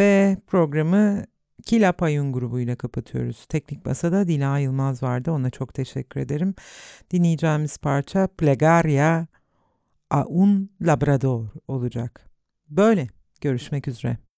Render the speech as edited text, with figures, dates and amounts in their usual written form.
Ve programı Kila Payun grubuyla kapatıyoruz. Teknik Masa'da Dila Yılmaz vardı. Ona çok teşekkür ederim. Dinleyeceğimiz parça Plegaria a un Labrador olacak. Böyle. Görüşmek üzere.